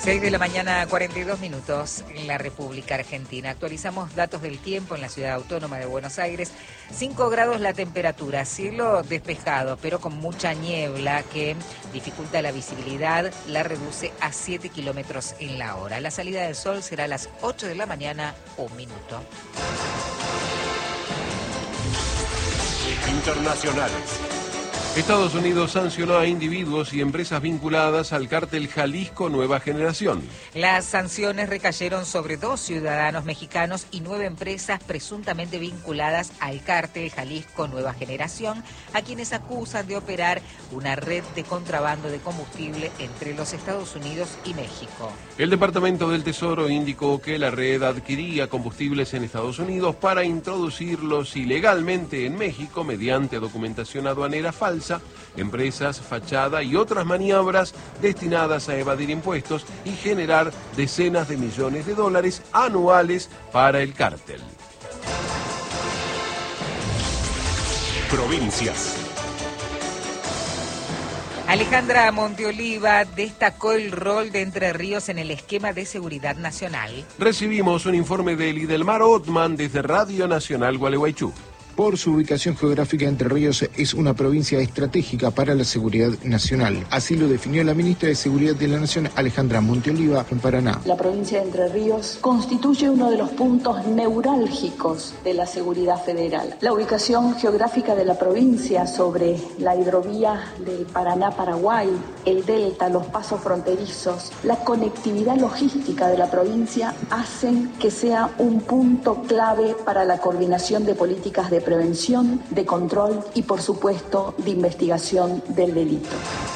6 de la mañana, 42 minutos en la República Argentina. Actualizamos datos del tiempo en la ciudad autónoma de Buenos Aires. 5 grados la temperatura, cielo despejado, pero con mucha niebla que dificulta la visibilidad, la reduce a 7 kilómetros en la hora. La salida del sol será a las 8 de la mañana, 1 minuto. Internacionales. Estados Unidos sancionó a individuos y empresas vinculadas al cártel Jalisco Nueva Generación. Las sanciones recayeron sobre 2 ciudadanos mexicanos y 9 empresas presuntamente vinculadas al cártel Jalisco Nueva Generación, a quienes acusan de operar una red de contrabando de combustible entre los Estados Unidos y México. El Departamento del Tesoro indicó que la red adquiría combustibles en Estados Unidos para introducirlos ilegalmente en México mediante documentación aduanera falsa, empresas, fachada y otras maniobras destinadas a evadir impuestos y generar decenas de millones de dólares anuales para el cártel. Provincias. Alejandra Monteoliva destacó el rol de Entre Ríos en el esquema de seguridad nacional. Recibimos un informe de Lidelmar Othman desde Radio Nacional Gualeguaychú. Por su ubicación geográfica, Entre Ríos es una provincia estratégica para la seguridad nacional. Así lo definió la ministra de Seguridad de la Nación, Alejandra Monteoliva, en Paraná. La provincia de Entre Ríos constituye uno de los puntos neurálgicos de la seguridad federal. La ubicación geográfica de la provincia sobre la hidrovía del Paraná-Paraguay, el delta, los pasos fronterizos, la conectividad logística de la provincia hacen que sea un punto clave para la coordinación de políticas de prevención, de control y, por supuesto, de investigación del delito.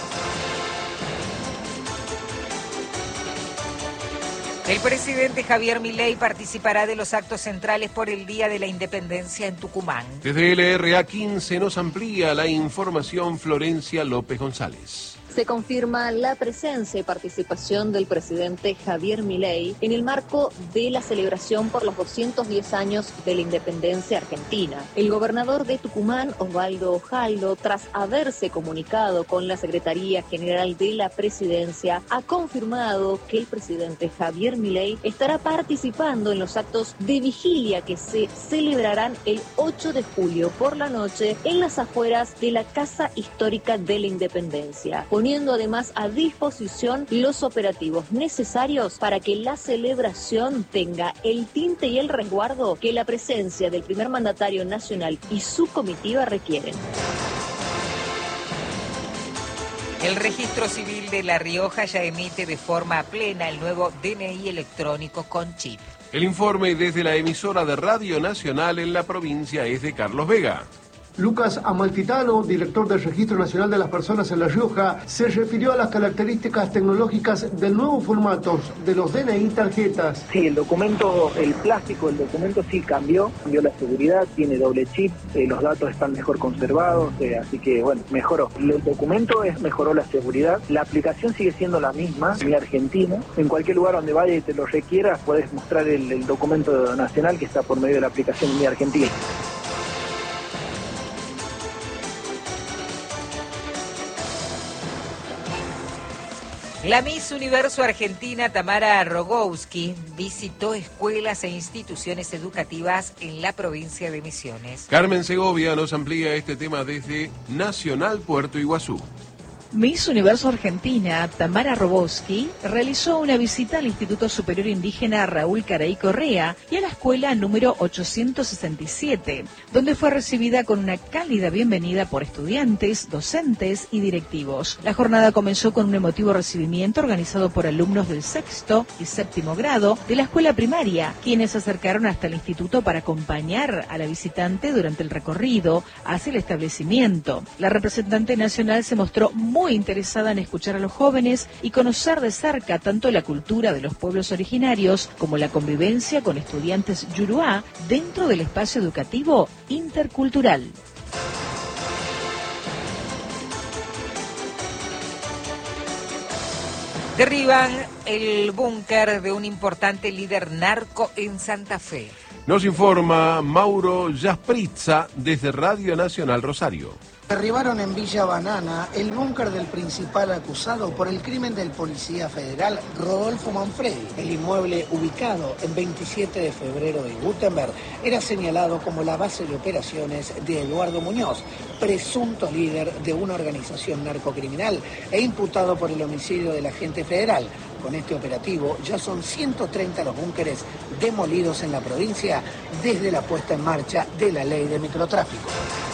El presidente Javier Milei participará de los actos centrales por el Día de la Independencia en Tucumán. Desde LRA 15 nos amplía la información Florencia López González. Se confirma la presencia y participación del presidente Javier Milei en el marco de la celebración por los 210 años de la independencia argentina. El gobernador de Tucumán, Osvaldo Jaldo, tras haberse comunicado con la Secretaría General de la Presidencia, ha confirmado que el presidente Javier Milei estará participando en los actos de vigilia que se celebrarán el 8 de julio por la noche en las afueras de la Casa Histórica de la Independencia, poniendo además a disposición los operativos necesarios para que la celebración tenga el tinte y el resguardo que la presencia del primer mandatario nacional y su comitiva requieren. El Registro Civil de La Rioja ya emite de forma plena el nuevo DNI electrónico con chip. El informe desde la emisora de Radio Nacional en la provincia es de Carlos Vega. Lucas Amalfitano, director del Registro Nacional de las Personas en La Rioja, se refirió a las características tecnológicas del nuevo formato de los DNI tarjetas. Sí, el documento, el plástico del documento sí cambió la seguridad, tiene doble chip, los datos están mejor conservados, así que bueno, mejoró. El documento mejoró la seguridad, la aplicación sigue siendo la misma, Mi Argentina. En cualquier lugar donde vaya y te lo requieras, puedes mostrar el documento nacional que está por medio de la aplicación Mi Argentina. La Miss Universo Argentina Tamara Rogowski visitó escuelas e instituciones educativas en la provincia de Misiones. Carmen Segovia nos amplía este tema desde Nacional Puerto Iguazú. Miss Universo Argentina, Tamara Rogowski, realizó una visita al Instituto Superior Indígena Raúl Caraí Correa y a la escuela número 867, donde fue recibida con una cálida bienvenida por estudiantes, docentes y directivos. La jornada comenzó con un emotivo recibimiento organizado por alumnos del 6º y 7º grado de la escuela primaria, quienes se acercaron hasta el instituto para acompañar a la visitante durante el recorrido hacia el establecimiento. La representante nacional se mostró muy interesada en escuchar a los jóvenes y conocer de cerca tanto la cultura de los pueblos originarios como la convivencia con estudiantes yuruá dentro del espacio educativo intercultural. Derriban el búnker de un importante líder narco en Santa Fe. Nos informa Mauro Jasprizza desde Radio Nacional Rosario. Derribaron en Villa Banana el búnker del principal acusado por el crimen del policía federal Rodolfo Manfredi. El inmueble, ubicado en 27 de febrero de Gutenberg, era señalado como la base de operaciones de Eduardo Muñoz, presunto líder de una organización narcocriminal e imputado por el homicidio del agente federal. Con este operativo ya son 130 los búnkeres demolidos en la provincia desde la puesta en marcha de la ley de microtráfico.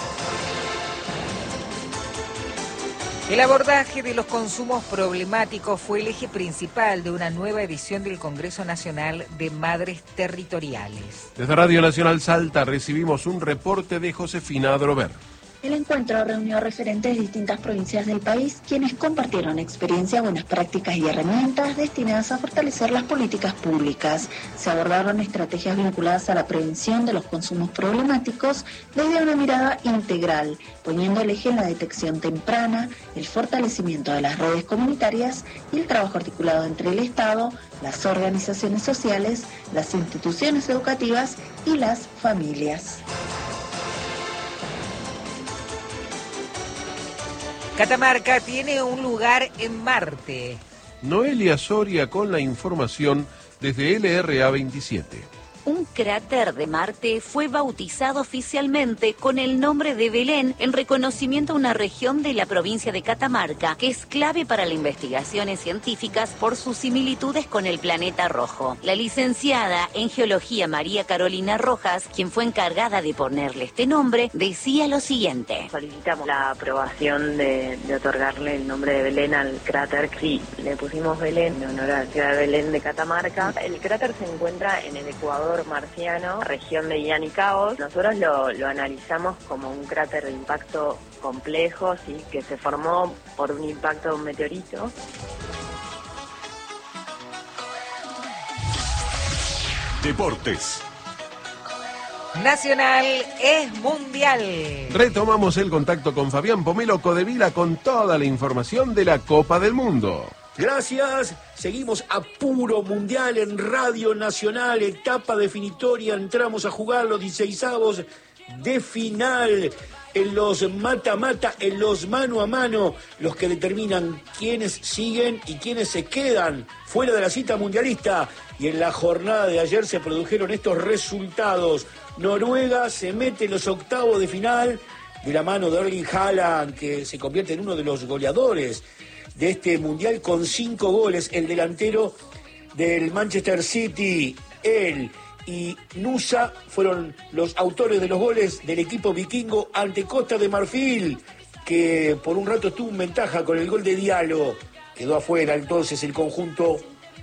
El abordaje de los consumos problemáticos fue el eje principal de una nueva edición del Congreso Nacional de Madres Territoriales. Desde Radio Nacional Salta recibimos un reporte de Josefina Adrover. El encuentro reunió referentes de distintas provincias del país, quienes compartieron experiencia, buenas prácticas y herramientas destinadas a fortalecer las políticas públicas. Se abordaron estrategias vinculadas a la prevención de los consumos problemáticos desde una mirada integral, poniendo el eje en la detección temprana, el fortalecimiento de las redes comunitarias y el trabajo articulado entre el Estado, las organizaciones sociales, las instituciones educativas y las familias. Catamarca tiene un lugar en Marte. Noelia Soria con la información desde LRA 27. Un cráter de Marte fue bautizado oficialmente con el nombre de Belén en reconocimiento a una región de la provincia de Catamarca que es clave para las investigaciones científicas por sus similitudes con el planeta rojo. La licenciada en geología María Carolina Rojas, quien fue encargada de ponerle este nombre, decía lo siguiente. Solicitamos la aprobación de otorgarle el nombre de Belén al cráter. Sí, le pusimos Belén en honor a la ciudad de Belén de Catamarca. El cráter se encuentra en el Ecuador marciano, región de Ianicaos. Nosotros lo analizamos como un cráter de impacto complejo, ¿sí?, que se formó por un impacto de un meteorito. Deportes. Nacional es mundial. Retomamos el contacto con Fabián Pomelo Codevila con toda la información de la Copa del Mundo. Gracias, seguimos a puro mundial en Radio Nacional, etapa definitoria, entramos a jugar los 16avos de final, en los mata-mata, en los mano a mano, los que determinan quiénes siguen y quiénes se quedan fuera de la cita mundialista. Y en la jornada de ayer se produjeron estos resultados. Noruega se mete en los octavos de final de la mano de Erling Haaland, que se convierte en uno de los goleadores de este mundial con 5 goles, el delantero del Manchester City. Él y Nusa fueron los autores de los goles del equipo vikingo ante Costa de Marfil, que por un rato tuvo ventaja con el gol de Diallo. Quedó afuera entonces el conjunto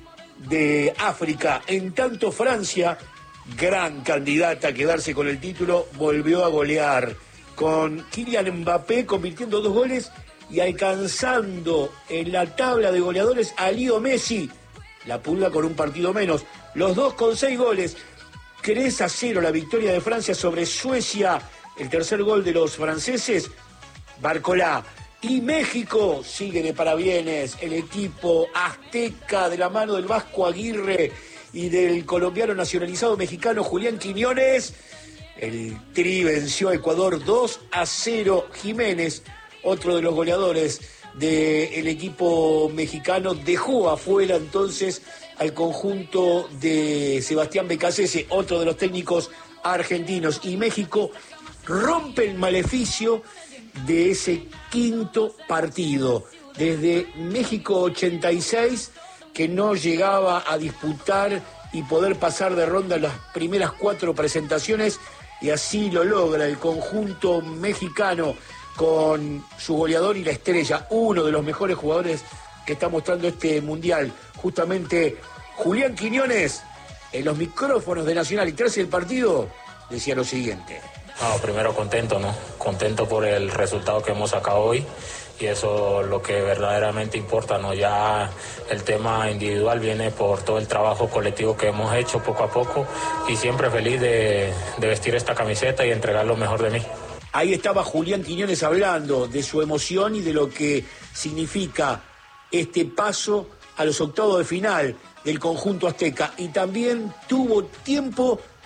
de África. En tanto Francia, gran candidata a quedarse con el título, volvió a golear, con Kylian Mbappé convirtiendo 2 goles y alcanzando en la tabla de goleadores a Leo Messi, la pulga con un partido menos, los dos con 6 goles. 3-0 la victoria de Francia sobre Suecia, el tercer gol de los franceses, Barcolá. Y México sigue de parabienes, el equipo azteca de la mano del Vasco Aguirre y del colombiano nacionalizado mexicano Julián Quiñones. El Tri venció a Ecuador 2-0. Jiménez, otro de los goleadores del equipo mexicano, dejó afuera entonces al conjunto de Sebastián Becasese, otro de los técnicos argentinos. Y México rompe el maleficio de ese quinto partido. Desde México 86, que no llegaba a disputar y poder pasar de ronda las primeras 4 presentaciones, y así lo logra el conjunto mexicano con su goleador y la estrella, uno de los mejores jugadores que está mostrando este mundial, justamente Julián Quiñones, en los micrófonos de Nacional y tras el partido decía lo siguiente. Primero contento, ¿no? Contento por el resultado que hemos sacado hoy, y eso es lo que verdaderamente importa, ¿no? Ya el tema individual viene por todo el trabajo colectivo que hemos hecho poco a poco, y siempre feliz de vestir esta camiseta y entregar lo mejor de mí. Ahí estaba Julián Quiñones hablando de su emoción y de lo que significa este paso a los octavos de final del conjunto azteca. Y también tuvo tiempo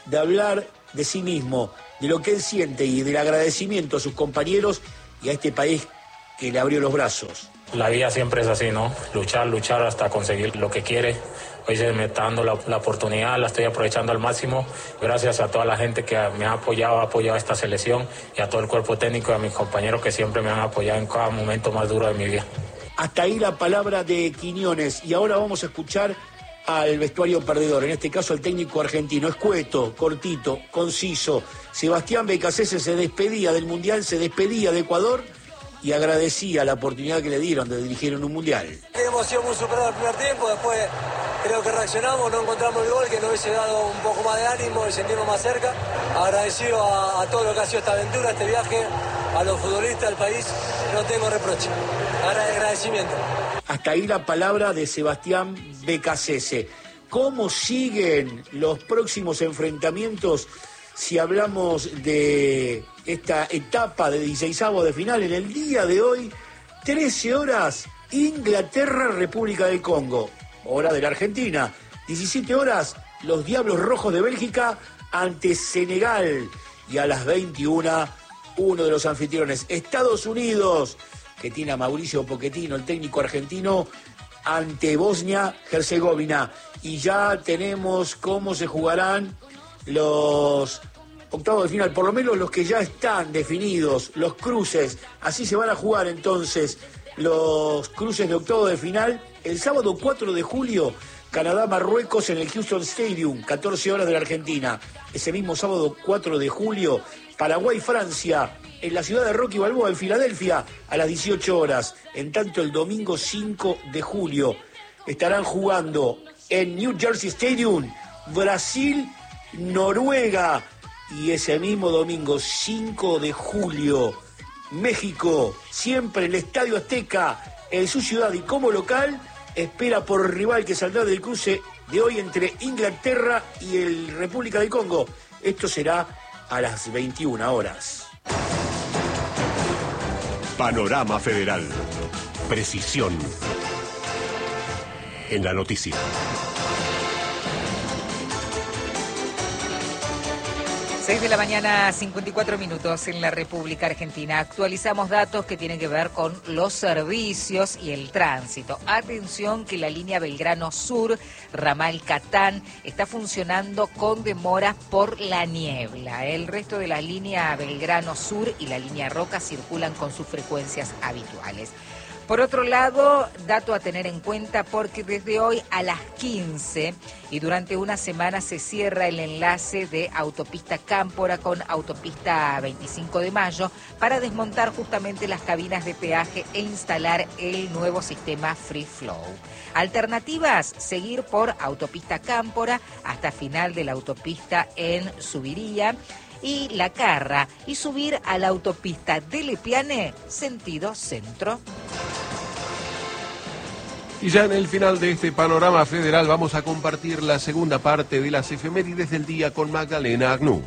de hablar de sí mismo, de lo que él siente y del agradecimiento a sus compañeros y a este país que le abrió los brazos. La vida siempre es así, ¿no? Luchar hasta conseguir lo que quiere. Hoy se me está dando la oportunidad, la estoy aprovechando al máximo. Gracias a toda la gente que me ha apoyado a esta selección y a todo el cuerpo técnico y a mis compañeros que siempre me han apoyado en cada momento más duro de mi vida. Hasta ahí la palabra de Quiñones y ahora vamos a escuchar al vestuario perdedor, en este caso al técnico argentino, escueto, cortito, conciso. Sebastián Becasese se despedía del Mundial, se despedía de Ecuador y agradecía la oportunidad que le dieron de dirigir en un Mundial. Hemos sido muy superados el primer tiempo, después creo que reaccionamos, no encontramos el gol que nos hubiese dado un poco más de ánimo y sentirnos más cerca. Agradecido a todo lo que ha sido esta aventura, este viaje, a los futbolistas, al país, no tengo reproche. Agradecimiento. Hasta ahí la palabra de Sebastián Becasese. ¿Cómo siguen los próximos enfrentamientos si hablamos de esta etapa de 16avos de final? En el día de hoy, 13 horas, Inglaterra, República del Congo, hora de la Argentina. 17 horas, los Diablos Rojos de Bélgica ante Senegal. Y a las 21, uno de los anfitriones, Estados Unidos, que tiene a Mauricio Pochettino, el técnico argentino, ante Bosnia-Herzegovina. Y ya tenemos cómo se jugarán los octavos de final, por lo menos los que ya están definidos, los cruces. Así se van a jugar entonces los cruces de octavos de final. El sábado 4 de julio, Canadá-Marruecos en el Houston Stadium, 14 horas de la Argentina. Ese mismo sábado 4 de julio, Paraguay-Francia, en la ciudad de Rocky Balboa, en Filadelfia, a las 18 horas. En tanto, el domingo 5 de julio estarán jugando en New Jersey Stadium, Brasil-Noruega. Y ese mismo domingo 5 de julio, México, siempre en el Estadio Azteca, en su ciudad y como local, espera por rival que saldrá del cruce de hoy entre Inglaterra y el República del Congo. Esto será a las 21 horas. Panorama Federal. Precisión en la noticia. 6 de la mañana, 54 minutos en la República Argentina. Actualizamos datos que tienen que ver con los servicios y el tránsito. Atención que la línea Belgrano Sur, ramal Catán, está funcionando con demoras por la niebla. El resto de la línea Belgrano Sur y la línea Roca circulan con sus frecuencias habituales. Por otro lado, dato a tener en cuenta porque desde hoy a las 15 y durante una semana se cierra el enlace de autopista Cámpora con autopista 25 de Mayo para desmontar justamente las cabinas de peaje e instalar el nuevo sistema Free Flow. Alternativas, seguir por autopista Cámpora hasta final de la autopista en Subiría y La Carra y subir a la autopista de Lepiane, sentido centro. Y ya en el final de este panorama federal vamos a compartir la segunda parte de las efemérides del día con Magdalena Agnú.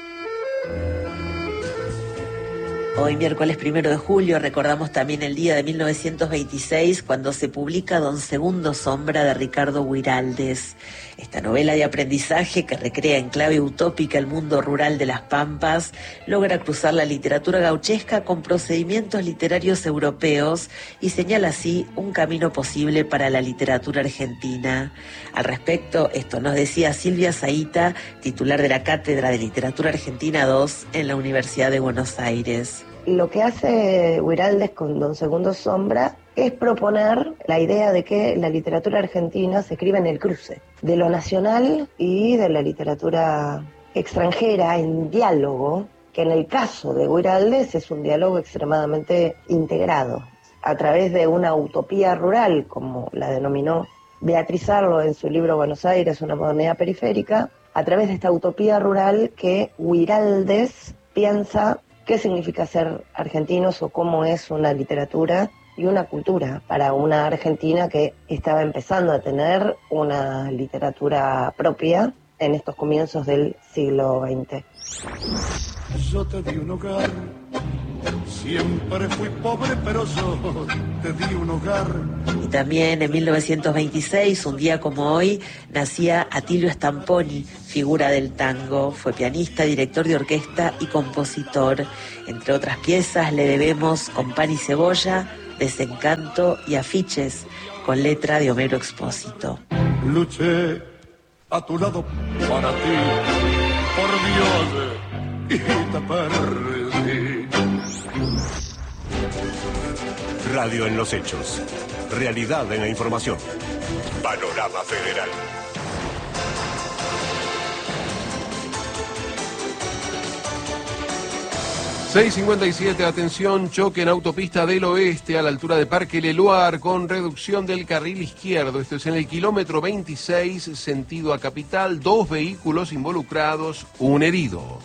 Hoy, miércoles 1 de julio, recordamos también el día de 1926, cuando se publica Don Segundo Sombra de Ricardo Guiraldes. Esta novela de aprendizaje que recrea en clave utópica el mundo rural de las Pampas, logra cruzar la literatura gauchesca con procedimientos literarios europeos y señala así un camino posible para la literatura argentina. Al respecto, esto nos decía Silvia Zaita, titular de la Cátedra de Literatura Argentina II en la Universidad de Buenos Aires. Lo que hace Guiraldes con Don Segundo Sombra es proponer la idea de que la literatura argentina se escribe en el cruce de lo nacional y de la literatura extranjera en diálogo, que en el caso de Guiraldes es un diálogo extremadamente integrado, a través de una utopía rural, como la denominó Beatriz Arlo en su libro Buenos Aires, una modernidad periférica, a través de esta utopía rural que Guiraldes piensa qué significa ser argentinos o cómo es una literatura y una cultura para una Argentina que estaba empezando a tener una literatura propia en estos comienzos del siglo XX. Yo te di un hogar Siempre fui pobre, pero yo te di un hogar. Y también en 1926, un día como hoy, nacía Atilio Stamponi, figura del tango. Fue pianista, director de orquesta y compositor. Entre otras piezas le debemos Con pan y cebolla, Desencanto y Afiches, con letra de Homero Expósito. Luché a tu lado para ti, por Dios, y te perdí. Radio en los hechos. Realidad en la información. Panorama Federal. ...6:57, atención, choque en autopista del oeste a la altura de Parque Leloir con reducción del carril izquierdo. Esto es en el kilómetro 26, sentido a Capital, 2 vehículos involucrados, un herido.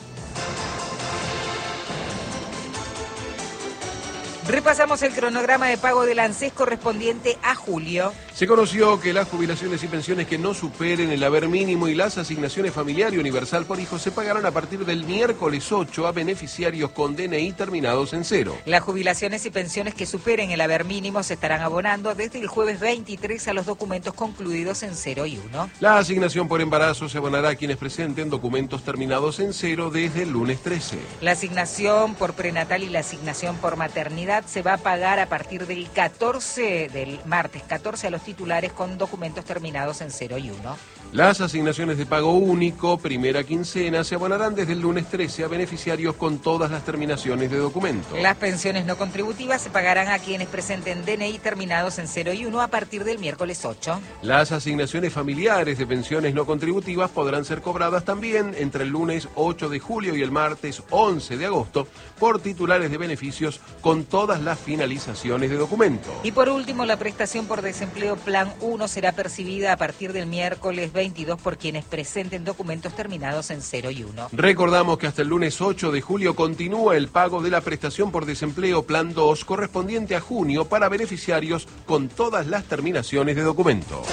Repasamos el cronograma de pago del ANSES correspondiente a julio. Se conoció que las jubilaciones y pensiones que no superen el haber mínimo y las asignaciones familiar y universal por hijo se pagarán a partir del miércoles 8 a beneficiarios con DNI terminados en 0. Las jubilaciones y pensiones que superen el haber mínimo se estarán abonando desde el jueves 23 a los documentos concluidos en 0 y 1. La asignación por embarazo se abonará a quienes presenten documentos terminados en 0 desde el lunes 13. La asignación por prenatal y la asignación por maternidad se va a pagar a partir del martes 14 a los titulares con documentos terminados en 0 y 1. Las asignaciones de pago único, primera quincena, se abonarán desde el lunes 13 a beneficiarios con todas las terminaciones de documentos. Las pensiones no contributivas se pagarán a quienes presenten DNI terminados en 0 y 1 a partir del miércoles 8. Las asignaciones familiares de pensiones no contributivas podrán ser cobradas también entre el lunes 8 de julio y el martes 11 de agosto por titulares de beneficios con todas las finalizaciones de documentos. Y por último, la prestación por desempleo Plan 1 será percibida a partir del miércoles 22 por quienes presenten documentos terminados en 0 y 1. Recordamos que hasta el lunes 8 de julio continúa el pago de la prestación por desempleo Plan 2 correspondiente a junio para beneficiarios con todas las terminaciones de documento.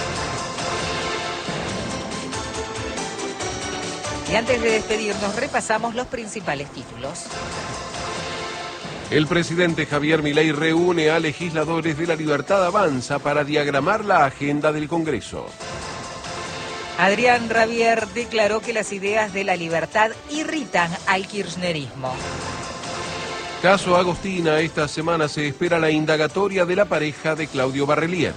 Y antes de despedirnos, repasamos los principales títulos. El presidente Javier Milei reúne a legisladores de La Libertad Avanza para diagramar la agenda del Congreso. Adrián Rabier declaró que las ideas de la libertad irritan al kirchnerismo. Caso Agostina, esta semana se espera la indagatoria de la pareja de Claudio Barrelier.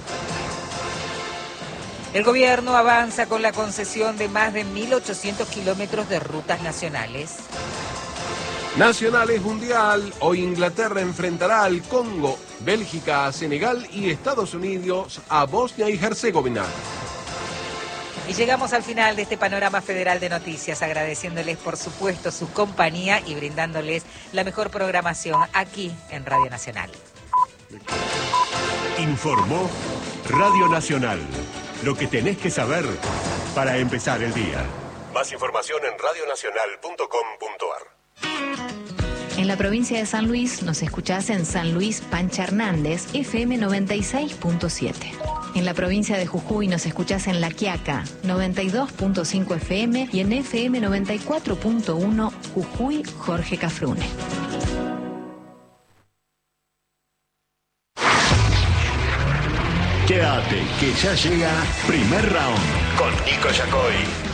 El gobierno avanza con la concesión de más de 1.800 kilómetros de rutas nacionales. Nacionales Mundial, hoy Inglaterra enfrentará al Congo, Bélgica a Senegal y Estados Unidos a Bosnia y Herzegovina. Y llegamos al final de este panorama federal de noticias, agradeciéndoles por supuesto su compañía y brindándoles la mejor programación aquí en Radio Nacional. Informó Radio Nacional. Lo que tenés que saber para empezar el día. Más información en radionacional.com.ar. En la provincia de San Luis nos escuchás en San Luis Pancha Hernández, FM 96.7. En la provincia de Jujuy nos escuchás en La Quiaca, 92.5 FM y en FM 94.1 Jujuy Jorge Cafrune. Quédate, que ya llega Primer Round con Nico Yacoy.